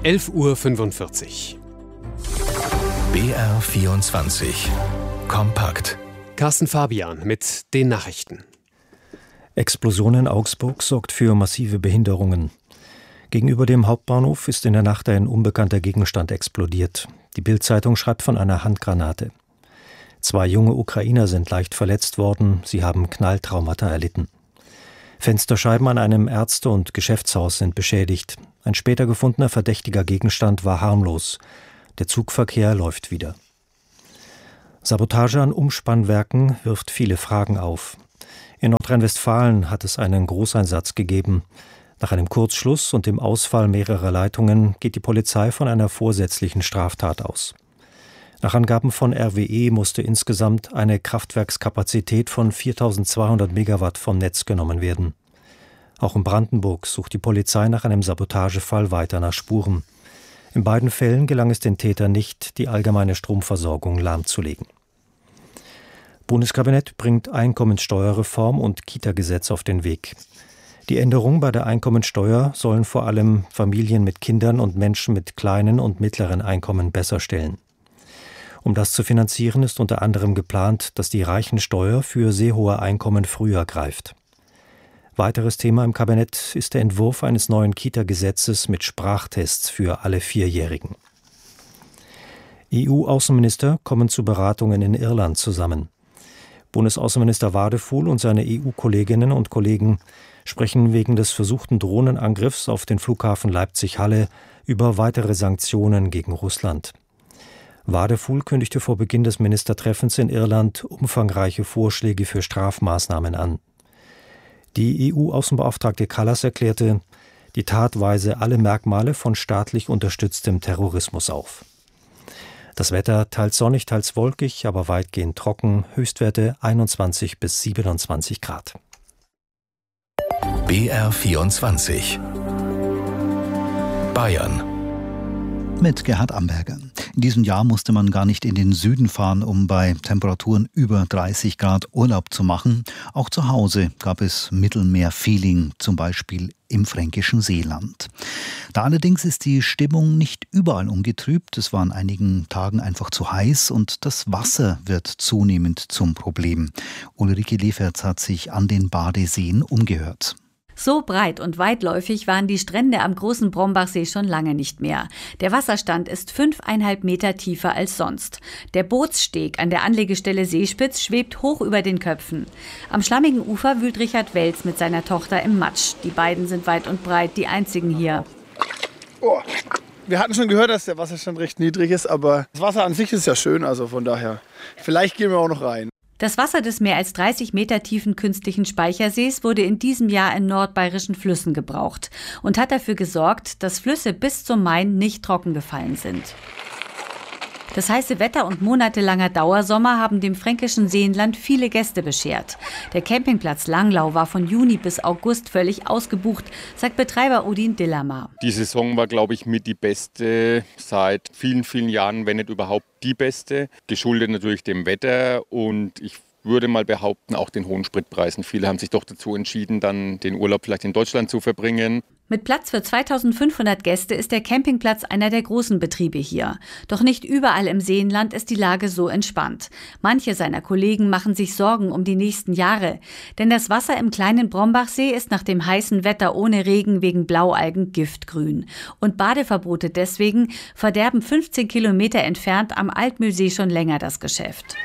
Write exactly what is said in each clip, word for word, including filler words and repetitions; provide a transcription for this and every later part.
elf Uhr fünfundvierzig. B R vierundzwanzig. Kompakt. Carsten Fabian mit den Nachrichten. Explosion in Augsburg sorgt für massive Behinderungen. Gegenüber dem Hauptbahnhof ist in der Nacht ein unbekannter Gegenstand explodiert. Die Bild-Zeitung schreibt von einer Handgranate. Zwei junge Ukrainer sind leicht verletzt worden. Sie haben Knalltraumata erlitten. Fensterscheiben an einem Ärzte- und Geschäftshaus sind beschädigt. Ein später gefundener verdächtiger Gegenstand war harmlos. Der Zugverkehr läuft wieder. Sabotage an Umspannwerken wirft viele Fragen auf. In Nordrhein-Westfalen hat es einen Großeinsatz gegeben. Nach einem Kurzschluss und dem Ausfall mehrerer Leitungen geht die Polizei von einer vorsätzlichen Straftat aus. Nach Angaben von R W E musste insgesamt eine Kraftwerkskapazität von viertausendzweihundert Megawatt vom Netz genommen werden. Auch in Brandenburg sucht die Polizei nach einem Sabotagefall weiter nach Spuren. In beiden Fällen gelang es den Tätern nicht, die allgemeine Stromversorgung lahmzulegen. Bundeskabinett bringt Einkommenssteuerreform und Kita-Gesetz auf den Weg. Die Änderungen bei der Einkommensteuer sollen vor allem Familien mit Kindern und Menschen mit kleinen und mittleren Einkommen besser stellen. Um das zu finanzieren, ist unter anderem geplant, dass die Reichensteuer für sehr hohe Einkommen früher greift. Weiteres Thema im Kabinett ist der Entwurf eines neuen Kita-Gesetzes mit Sprachtests für alle Vierjährigen. E U-Außenminister kommen zu Beratungen in Irland zusammen. Bundesaußenminister Wadefuhl und seine E U-Kolleginnen und Kollegen sprechen wegen des versuchten Drohnenangriffs auf den Flughafen Leipzig-Halle über weitere Sanktionen gegen Russland. Wadefuhl kündigte vor Beginn des Ministertreffens in Irland umfangreiche Vorschläge für Strafmaßnahmen an. Die E U-Außenbeauftragte Kallas erklärte, die Tat weise alle Merkmale von staatlich unterstütztem Terrorismus auf. Das Wetter teils sonnig, teils wolkig, aber weitgehend trocken, Höchstwerte einundzwanzig bis siebenundzwanzig Grad. B R vierundzwanzig. Bayern. Mit Gerhard Amberger. In diesem Jahr musste man gar nicht in den Süden fahren, um bei Temperaturen über dreißig Grad Urlaub zu machen. Auch zu Hause gab es Mittelmeer-Feeling, zum Beispiel im fränkischen Seeland. Da allerdings ist die Stimmung nicht überall ungetrübt. Es war an einigen Tagen einfach zu heiß und das Wasser wird zunehmend zum Problem. Ulrike Leferz hat sich an den Badeseen umgehört. So breit und weitläufig waren die Strände am großen Brombachsee schon lange nicht mehr. Der Wasserstand ist fünfeinhalb Meter tiefer als sonst. Der Bootssteg an der Anlegestelle Seespitz schwebt hoch über den Köpfen. Am schlammigen Ufer wühlt Richard Welz mit seiner Tochter im Matsch. Die beiden sind weit und breit die einzigen hier. Oh. Wir hatten schon gehört, dass der Wasserstand recht niedrig ist, aber das Wasser an sich ist ja schön, also von daher. Vielleicht gehen wir auch noch rein. Das Wasser des mehr als dreißig Meter tiefen künstlichen Speichersees wurde in diesem Jahr in nordbayerischen Flüssen gebraucht und hat dafür gesorgt, dass Flüsse bis zum Main nicht trocken gefallen sind. Das heiße Wetter und monatelanger Dauersommer haben dem fränkischen Seenland viele Gäste beschert. Der Campingplatz Langlau war von Juni bis August völlig ausgebucht, sagt Betreiber Odin Dillamar. Die Saison war, glaube ich, mit die beste seit vielen, vielen Jahren, wenn nicht überhaupt die beste. Geschuldet natürlich dem Wetter und ich würde mal behaupten, auch den hohen Spritpreisen. Viele haben sich doch dazu entschieden, dann den Urlaub vielleicht in Deutschland zu verbringen. Mit Platz für zweitausendfünfhundert Gäste ist der Campingplatz einer der großen Betriebe hier. Doch nicht überall im Seenland ist die Lage so entspannt. Manche seiner Kollegen machen sich Sorgen um die nächsten Jahre. Denn das Wasser im kleinen Brombachsee ist nach dem heißen Wetter ohne Regen wegen Blaualgen giftgrün. Und Badeverbote deswegen verderben fünfzehn Kilometer entfernt am Altmühlsee schon länger das Geschäft.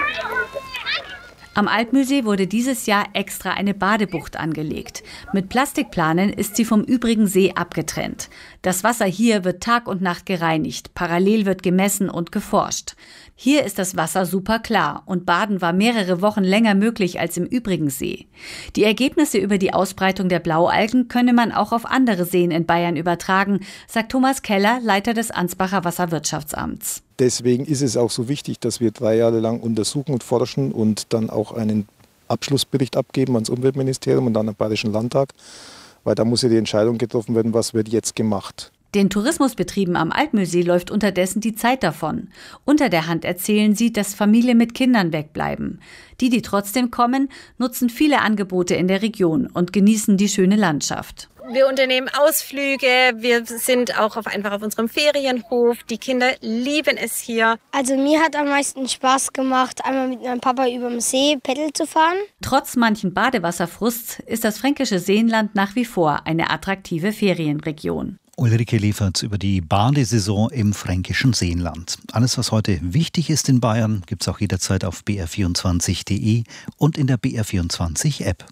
Am Altmühlsee wurde dieses Jahr extra eine Badebucht angelegt. Mit Plastikplanen ist sie vom übrigen See abgetrennt. Das Wasser hier wird Tag und Nacht gereinigt. Parallel wird gemessen und geforscht. Hier ist das Wasser super klar und Baden war mehrere Wochen länger möglich als im übrigen See. Die Ergebnisse über die Ausbreitung der Blaualgen könne man auch auf andere Seen in Bayern übertragen, sagt Thomas Keller, Leiter des Ansbacher Wasserwirtschaftsamts. Deswegen ist es auch so wichtig, dass wir drei Jahre lang untersuchen und forschen und dann auch einen Abschlussbericht abgeben ans Umweltministerium und dann am Bayerischen Landtag, weil da muss ja die Entscheidung getroffen werden, was wird jetzt gemacht. Den Tourismusbetrieben am Altmühlsee läuft unterdessen die Zeit davon. Unter der Hand erzählen sie, dass Familien mit Kindern wegbleiben. Die, die trotzdem kommen, nutzen viele Angebote in der Region und genießen die schöne Landschaft. Wir unternehmen Ausflüge, wir sind auch auf, einfach auf unserem Ferienhof. Die Kinder lieben es hier. Also mir hat am meisten Spaß gemacht, einmal mit meinem Papa über dem See Paddel zu fahren. Trotz manchen Badewasserfrusts ist das fränkische Seenland nach wie vor eine attraktive Ferienregion. Ulrike Lieferts über die Badesaison im fränkischen Seenland. Alles, was heute wichtig ist in Bayern, gibt es auch jederzeit auf b r vierundzwanzig punkt d e und in der B R vierundzwanzig App.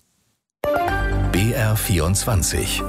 B R vierundzwanzig.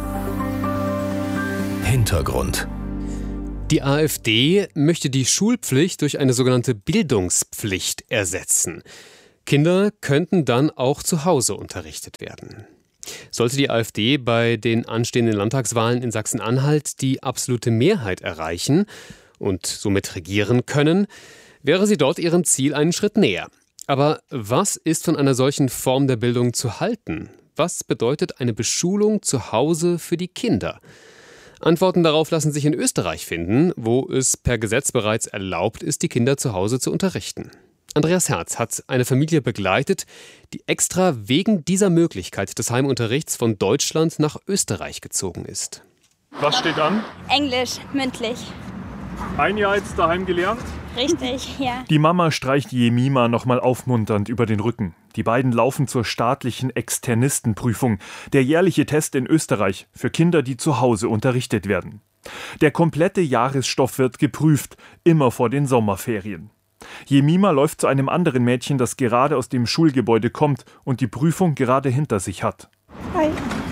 Hintergrund. Die AfD möchte die Schulpflicht durch eine sogenannte Bildungspflicht ersetzen. Kinder könnten dann auch zu Hause unterrichtet werden. Sollte die AfD bei den anstehenden Landtagswahlen in Sachsen-Anhalt die absolute Mehrheit erreichen und somit regieren können, wäre sie dort ihrem Ziel einen Schritt näher. Aber was ist von einer solchen Form der Bildung zu halten? Was bedeutet eine Beschulung zu Hause für die Kinder? Antworten darauf lassen sich in Österreich finden, wo es per Gesetz bereits erlaubt ist, die Kinder zu Hause zu unterrichten. Andreas Herz hat eine Familie begleitet, die extra wegen dieser Möglichkeit des Heimunterrichts von Deutschland nach Österreich gezogen ist. Was steht an? Englisch, mündlich. Ein Jahr jetzt daheim gelernt? Richtig, ja. Die Mama streicht Jemima nochmal aufmunternd über den Rücken. Die beiden laufen zur staatlichen Externistenprüfung, der jährliche Test in Österreich für Kinder, die zu Hause unterrichtet werden. Der komplette Jahresstoff wird geprüft, immer vor den Sommerferien. Jemima läuft zu einem anderen Mädchen, das gerade aus dem Schulgebäude kommt und die Prüfung gerade hinter sich hat. Hi.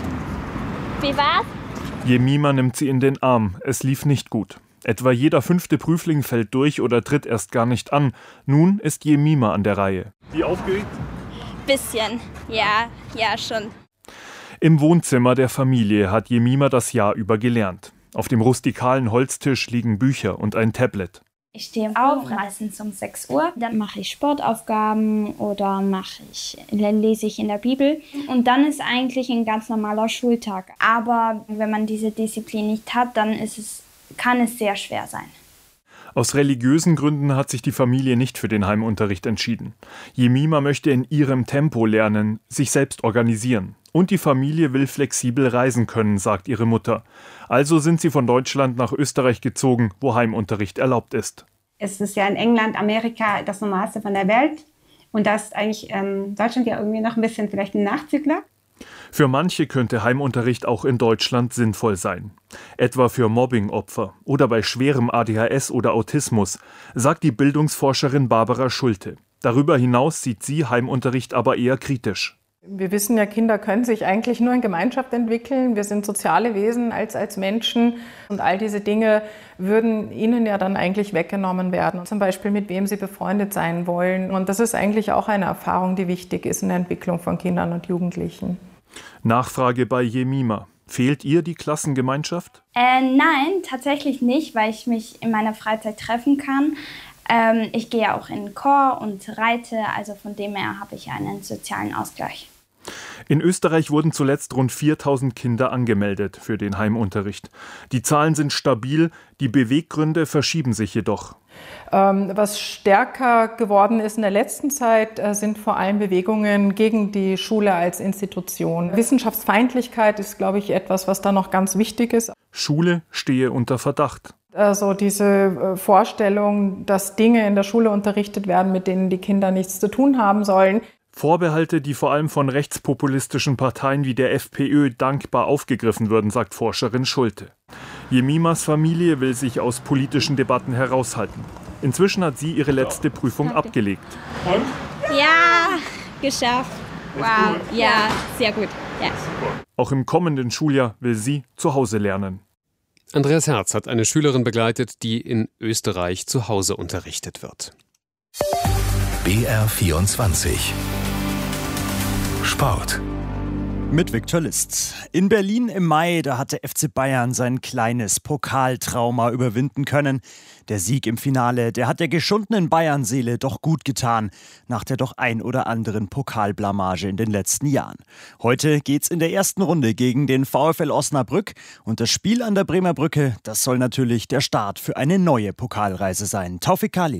Wie war's? Jemima nimmt sie in den Arm. Es lief nicht gut. Etwa jeder fünfte Prüfling fällt durch oder tritt erst gar nicht an. Nun ist Jemima an der Reihe. Wie aufgeregt? Bisschen, ja, ja schon. Im Wohnzimmer der Familie hat Jemima das Jahr über gelernt. Auf dem rustikalen Holztisch liegen Bücher und ein Tablet. Ich stehe auf, meistens um sechs Uhr. Dann mache ich Sportaufgaben oder mache ich, lese ich in der Bibel. Und dann ist eigentlich ein ganz normaler Schultag. Aber wenn man diese Disziplin nicht hat, dann ist es, kann es sehr schwer sein. Aus religiösen Gründen hat sich die Familie nicht für den Heimunterricht entschieden. Jemima möchte in ihrem Tempo lernen, sich selbst organisieren. Und die Familie will flexibel reisen können, sagt ihre Mutter. Also sind sie von Deutschland nach Österreich gezogen, wo Heimunterricht erlaubt ist. Es ist ja in England, Amerika das Normalste von der Welt. Und da ist eigentlich ähm, Deutschland ja irgendwie noch ein bisschen vielleicht ein Nachzügler. Für manche könnte Heimunterricht auch in Deutschland sinnvoll sein. Etwa für Mobbingopfer oder bei schwerem A D H S oder Autismus, sagt die Bildungsforscherin Barbara Schulte. Darüber hinaus sieht sie Heimunterricht aber eher kritisch. Wir wissen ja, Kinder können sich eigentlich nur in Gemeinschaft entwickeln. Wir sind soziale Wesen als, als Menschen. Und all diese Dinge würden ihnen ja dann eigentlich weggenommen werden. Zum Beispiel, mit wem sie befreundet sein wollen. Und das ist eigentlich auch eine Erfahrung, die wichtig ist in der Entwicklung von Kindern und Jugendlichen. Nachfrage bei Jemima. Fehlt ihr die Klassengemeinschaft? Äh, nein, tatsächlich nicht, weil ich mich in meiner Freizeit treffen kann. Ähm, ich gehe auch in den Chor und reite, also von dem her habe ich einen sozialen Ausgleich. In Österreich wurden zuletzt rund viertausend Kinder angemeldet für den Heimunterricht. Die Zahlen sind stabil, die Beweggründe verschieben sich jedoch. Ähm, was stärker geworden ist in der letzten Zeit, äh, sind vor allem Bewegungen gegen die Schule als Institution. Wissenschaftsfeindlichkeit ist, glaube ich, etwas, was da noch ganz wichtig ist. Schule stehe unter Verdacht. Also diese äh, Vorstellung, dass Dinge in der Schule unterrichtet werden, mit denen die Kinder nichts zu tun haben sollen. Vorbehalte, die vor allem von rechtspopulistischen Parteien wie der FPÖ dankbar aufgegriffen würden, sagt Forscherin Schulte. Jemimas Familie will sich aus politischen Debatten heraushalten. Inzwischen hat sie ihre letzte Prüfung abgelegt. Und? Ja, geschafft. Wow, ja, sehr gut. Ja. Auch im kommenden Schuljahr will sie zu Hause lernen. Andreas Herz hat eine Schülerin begleitet, die in Österreich zu Hause unterrichtet wird. B R vierundzwanzig. Sport. Mit Viktor List. In Berlin im Mai, da hat der F C Bayern sein kleines Pokaltrauma überwinden können. Der Sieg im Finale, der hat der geschundenen Bayern-Seele doch gut getan, nach der doch ein oder anderen Pokalblamage in den letzten Jahren. Heute geht's in der ersten Runde gegen den VfL Osnabrück und das Spiel an der Bremer Brücke, das soll natürlich der Start für eine neue Pokalreise sein. Taufik Khalil.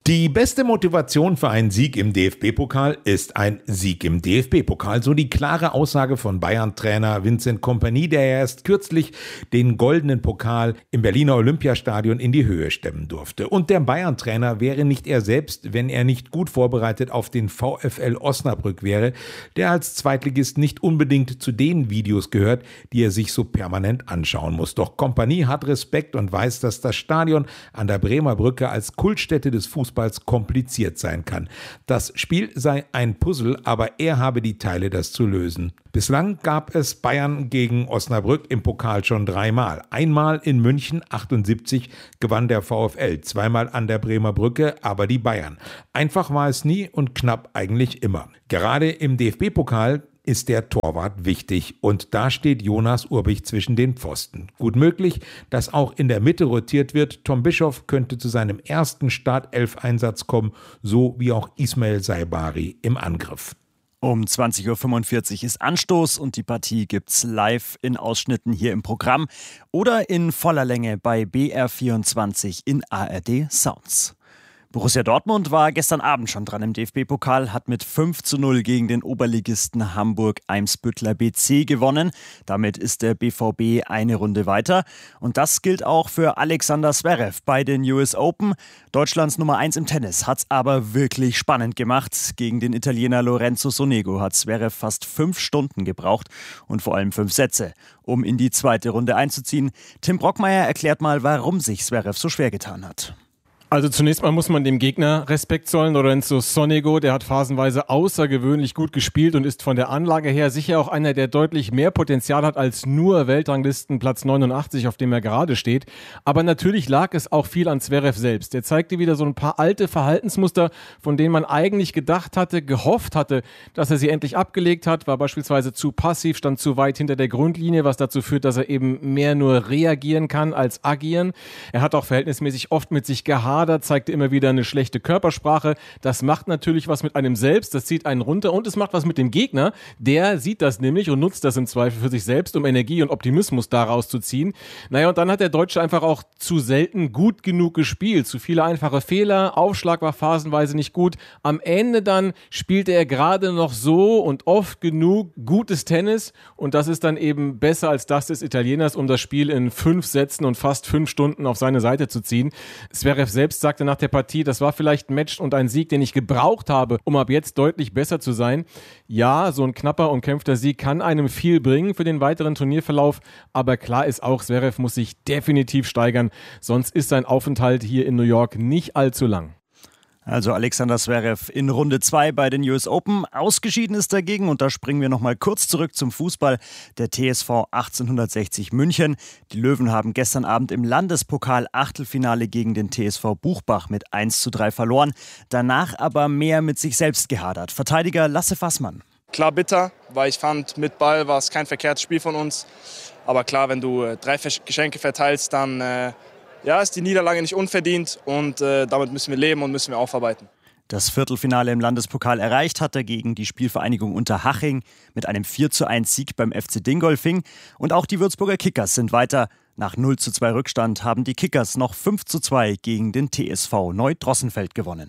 Die beste Motivation für einen Sieg im D F B-Pokal ist ein Sieg im D F B-Pokal. So die klare Aussage von Bayern-Trainer Vincent Kompany, der erst kürzlich den goldenen Pokal im Berliner Olympiastadion in die Höhe stemmen durfte. Und der Bayern-Trainer wäre nicht er selbst, wenn er nicht gut vorbereitet auf den VfL Osnabrück wäre, der als Zweitligist nicht unbedingt zu den Videos gehört, die er sich so permanent anschauen muss. Doch Kompany hat Respekt und weiß, dass das Stadion an der Bremer Brücke als Kultstätte des Fußballs kompliziert sein kann. Das Spiel sei ein Puzzle, aber er habe die Teile, das zu lösen. Bislang gab es Bayern gegen Osnabrück im Pokal schon dreimal. Einmal in München achtundsiebzig gewann der VfL, zweimal an der Bremer Brücke, aber die Bayern. Einfach war es nie und knapp eigentlich immer. Gerade im D F B-Pokal ist der Torwart wichtig und da steht Jonas Urbich zwischen den Pfosten. Gut möglich, dass auch in der Mitte rotiert wird. Tom Bischoff könnte zu seinem ersten Startelf-Einsatz kommen, so wie auch Ismail Saibari im Angriff. Um zwanzig Uhr fünfundvierzig ist Anstoß und die Partie gibt's live in Ausschnitten hier im Programm oder in voller Länge bei B R vierundzwanzig in A R D Sounds. Borussia Dortmund war gestern Abend schon dran im D F B-Pokal, hat mit fünf zu null gegen den Oberligisten Hamburg-Eimsbüttler B C gewonnen. Damit ist der B V B eine Runde weiter. Und das gilt auch für Alexander Zverev bei den U S Open. Deutschlands Nummer eins im Tennis hat's aber wirklich spannend gemacht. Gegen den Italiener Lorenzo Sonego hat Zverev fast fünf Stunden gebraucht und vor allem fünf Sätze, um in die zweite Runde einzuziehen. Tim Brockmeier erklärt mal, warum sich Zverev so schwer getan hat. Also zunächst mal muss man dem Gegner Respekt zollen. Lorenzo Sonego, der hat phasenweise außergewöhnlich gut gespielt und ist von der Anlage her sicher auch einer, der deutlich mehr Potenzial hat als nur Weltranglistenplatz neunundachtzig, auf dem er gerade steht. Aber natürlich lag es auch viel an Zverev selbst. Er zeigte wieder so ein paar alte Verhaltensmuster, von denen man eigentlich gedacht hatte, gehofft hatte, dass er sie endlich abgelegt hat. War beispielsweise zu passiv, stand zu weit hinter der Grundlinie, was dazu führt, dass er eben mehr nur reagieren kann als agieren. Er hat auch verhältnismäßig oft mit sich gehadert, zeigte immer wieder eine schlechte Körpersprache. Das macht natürlich was mit einem selbst, das zieht einen runter und es macht was mit dem Gegner. Der sieht das nämlich und nutzt das im Zweifel für sich selbst, um Energie und Optimismus daraus zu ziehen. Naja, und dann hat der Deutsche einfach auch zu selten gut genug gespielt. Zu viele einfache Fehler, Aufschlag war phasenweise nicht gut. Am Ende dann spielte er gerade noch so und oft genug gutes Tennis und das ist dann eben besser als das des Italieners, um das Spiel in fünf Sätzen und fast fünf Stunden auf seine Seite zu ziehen. Zverev selbst sagte nach der Partie, das war vielleicht ein Match und ein Sieg, den ich gebraucht habe, um ab jetzt deutlich besser zu sein. Ja, so ein knapper, umkämpfter Sieg kann einem viel bringen für den weiteren Turnierverlauf, aber klar ist auch, Zverev muss sich definitiv steigern, sonst ist sein Aufenthalt hier in New York nicht allzu lang. Also Alexander Zverev in Runde zwei bei den U S Open. Ausgeschieden ist dagegen, und da springen wir nochmal kurz zurück zum Fußball, der T S V achtzehnhundertsechzig München. Die Löwen haben gestern Abend im Landespokal-Achtelfinale gegen den T S V Buchbach mit eins zu drei verloren. Danach aber mehr mit sich selbst gehadert. Verteidiger Lasse Fassmann. Klar bitter, weil ich fand, mit Ball war es kein verkehrtes Spiel von uns. Aber klar, wenn du äh, drei Geschenke verteilst, dann äh, ja, ist die Niederlage nicht unverdient und äh, damit müssen wir leben und müssen wir aufarbeiten. Das Viertelfinale im Landespokal erreicht hat dagegen die Spielvereinigung Unterhaching mit einem vier zu eins Sieg beim F C Dingolfing. Und auch die Würzburger Kickers sind weiter. Nach null zu zwei Rückstand haben die Kickers noch fünf zu zwei gegen den T S V Neu-Drossenfeld gewonnen.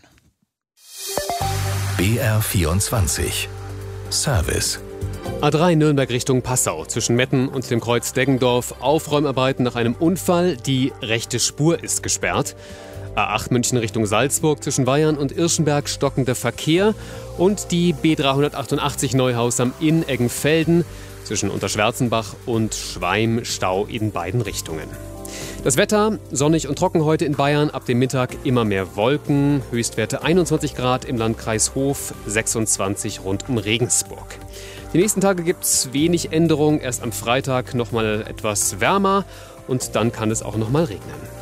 B R vierundzwanzig Service. A drei Nürnberg Richtung Passau, zwischen Metten und dem Kreuz Deggendorf. Aufräumarbeiten nach einem Unfall, die rechte Spur ist gesperrt. A acht München Richtung Salzburg, zwischen Weyern und Irschenberg stockender Verkehr. Und die B dreihundertachtundachtzig Neuhaus am Inn Eggenfelden, zwischen Unterschwärzenbach und Schweim Stau in beiden Richtungen. Das Wetter, sonnig und trocken heute in Bayern, ab dem Mittag immer mehr Wolken, Höchstwerte einundzwanzig Grad im Landkreis Hof, sechsundzwanzig rund um Regensburg. Die nächsten Tage gibt es wenig Änderung, erst am Freitag nochmal etwas wärmer und dann kann es auch nochmal regnen.